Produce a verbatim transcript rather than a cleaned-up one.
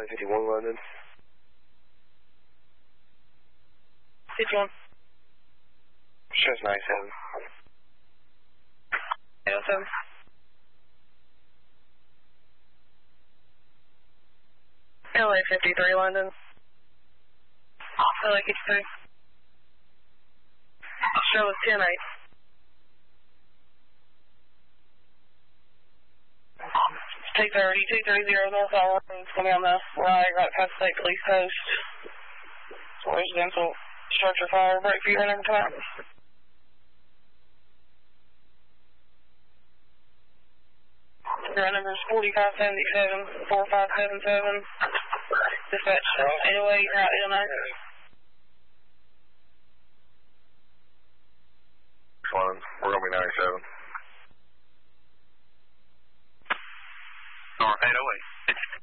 nine fifty-one London. fifty-one. Shows ninety-seven. eight oh seven. L A fifty-three London. L A fifty-three. Show is ten eight. two thirty, two thirty North All Road. It's going to be on the right, right past the State Police Post. Residential structure fire. Break for your number time. Your number is forty-five seventy-seven, four five seven seven. Dispatch eight oh eight, Route eight oh nine. London, we're going to be ninety-seven. North eight oh eight.